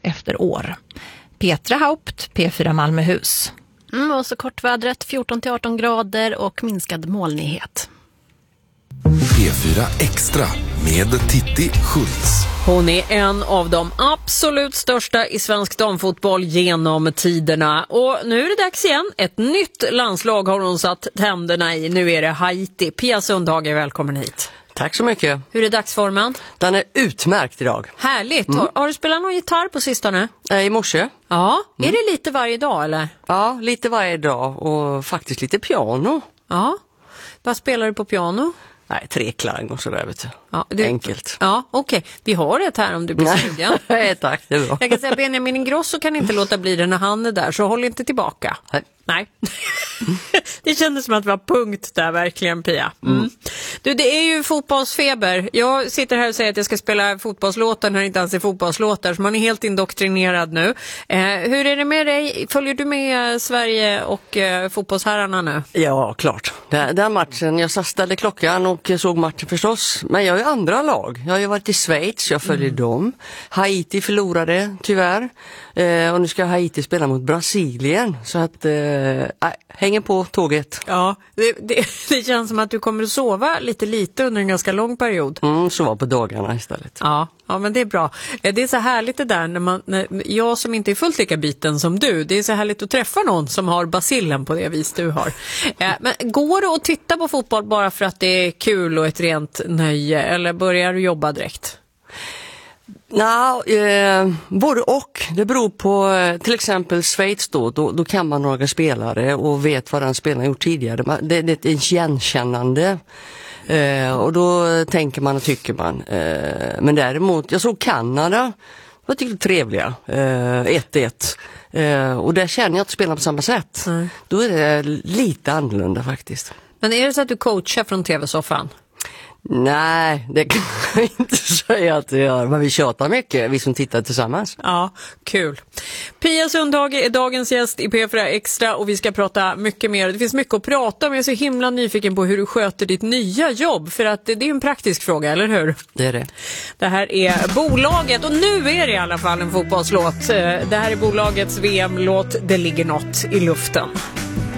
efter år. Petra Haupt, P4 Malmöhus. Och så kortvädret 14-18 grader och minskad molnighet. P4 Extra med Titti Schultz. Hon är en av de absolut största i svensk damfotboll genom tiderna. Och nu är det dags igen. Ett nytt landslag har hon satt tänderna i. Nu är det Haiti. Pia Sundhage, välkommen hit. Tack så mycket. Hur är dagsformen? Den är utmärkt idag. Härligt. Har du spelat någon gitarr på sistone? I morse. Ja. Är det lite varje dag eller? Ja, lite varje dag och faktiskt lite piano. Ja. Vad spelar du på piano? Nej, treklang och sådär, vet du. Ja, enkelt. Ja, okej. Vi har ett här om du blir sugen. Nej, tack, det är bra. Jag kan säga att Benjamin Ingrosso kan inte låta bli det när han är där, så håll inte tillbaka. Nej. Det kändes som att det var punkt där verkligen, Pia. Du, det är ju fotbollsfeber. Jag sitter här och säger att jag ska spela fotbollslåtar när det inte ens är fotbollslåtar, så man är helt indoktrinerad nu. Hur är det med dig? Följer du med Sverige och fotbollsherrarna nu? Ja, klart. Den matchen, jag ställde klockan och såg matchen förstås. Men jag är andra lag. Jag har ju varit i Schweiz, jag följer dem. Haiti förlorade tyvärr. Och nu ska Haiti spela mot Brasilien. Så att hänger på tåget. Ja, det känns som att du kommer att sova lite under en ganska lång period. Sova på dagarna istället. Ja, men det är bra. Det är så härligt det där när jag som inte är fullt lika biten som du, det är så härligt att träffa någon som har basillen på det vis du har. Men går det att titta på fotboll bara för att det är kul och ett rent nöje, eller börjar du jobba direkt? Både och. Det beror på till exempel Schweiz då kan man några spelare och vet vad den spelaren gjort tidigare. Det är ett igenkännande. Och då tänker man och tycker man. Men däremot, jag såg Kanada, var tyckte trevliga. 1-1. Och där känner jag att spelar på samma sätt. Då är det lite annorlunda faktiskt. Men är det så att du coachar från tv-soffan? Nej, det kan jag inte säga att det gör. Men vi tjatar mycket, vi som tittar tillsammans. Ja, kul. Pia Sundhage är dagens gäst i P4 Extra och vi ska prata mycket mer. Det finns mycket att prata om. Jag är så himla nyfiken på hur du sköter ditt nya jobb. För att det är en praktisk fråga, eller hur? Det är det. Det här är bolaget och nu är det i alla fall en fotbollslåt. Det här är bolagets VM-låt. Det ligger något i luften.